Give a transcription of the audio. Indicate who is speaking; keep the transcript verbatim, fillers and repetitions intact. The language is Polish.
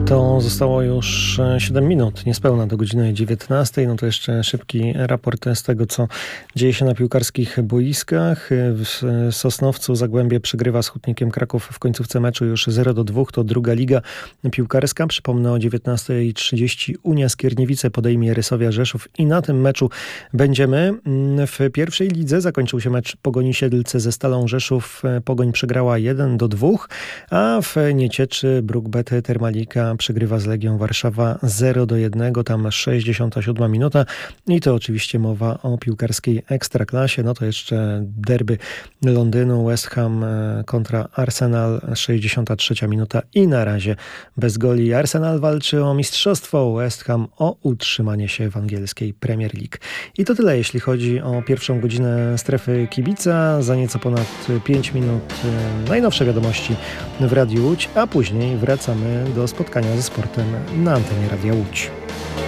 Speaker 1: To zostało już siedem minut, niespełna do godziny dziewiętnastej. No to jeszcze szybki raport z tego, co dzieje się na piłkarskich boiskach. W Sosnowcu Zagłębie przegrywa z Hutnikiem Kraków w końcówce meczu już zero do dwóch. To druga liga piłkarska. Przypomnę, o dziewiętnasta trzydzieści Unia Skierniewice podejmie Rysowia Rzeszów i na tym meczu będziemy. W pierwszej lidze zakończył się mecz Pogoni Siedlce ze Stalą Rzeszów. Pogoń przegrała jeden do dwóch, a w Niecieczy Brukbet Termalika przegrywa z Legią Warszawa zero do jednego, tam sześćdziesiąta siódma minuta i to oczywiście mowa o piłkarskiej ekstraklasie. No to jeszcze derby Londynu, West Ham kontra Arsenal, sześćdziesiąta trzecia minuta i na razie bez goli. Arsenal walczy o mistrzostwo, West Ham o utrzymanie się w angielskiej Premier League. I to tyle, jeśli chodzi o pierwszą godzinę Strefy Kibica. Za nieco ponad pięć minut najnowsze wiadomości w Radiu Łódź, a później wracamy do spotkania ze sportem na antenie Radia Łódź.